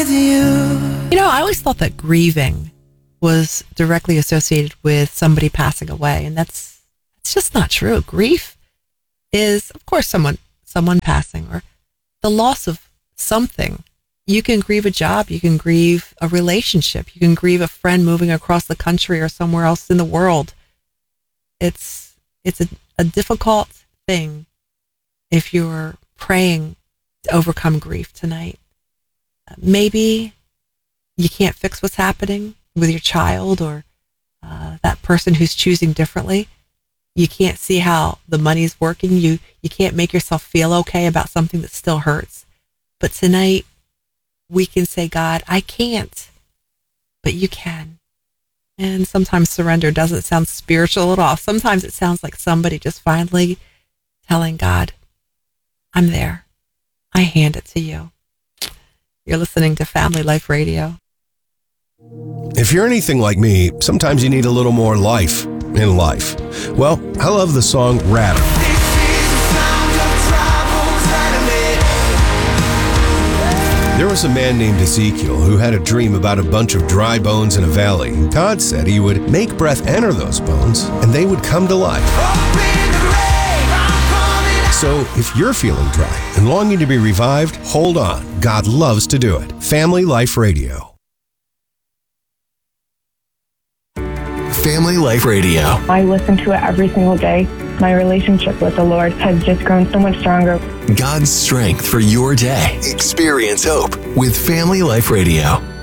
with you. You know, I always thought that grieving was directly associated with somebody passing away, and it's just not true. Grief is, of course, someone passing or the loss of something. You can grieve a job, you can grieve a relationship, you can grieve a friend moving across the country or somewhere else in the world. It's a difficult thing if you're praying to overcome grief tonight. Maybe you can't fix what's happening with your child or that person who's choosing differently. You can't see how the money's working. You can't make yourself feel okay about something that still hurts. But tonight, we can say, God, I can't, but you can. And sometimes surrender doesn't sound spiritual at all. Sometimes it sounds like somebody just finally telling God, I'm there. I hand it to you. You're listening to Family Life Radio. If you're anything like me, sometimes you need a little more life in life. Well, I love the song Rattle. There was a man named Ezekiel who had a dream about a bunch of dry bones in a valley. God said he would make breath enter those bones and they would come to life. So if you're feeling dry and longing to be revived, hold on. God loves to do it. Family Life Radio. Family Life Radio. I listen to it every single day. My relationship with the Lord has just grown so much stronger. God's strength for your day. Experience hope with Family Life Radio.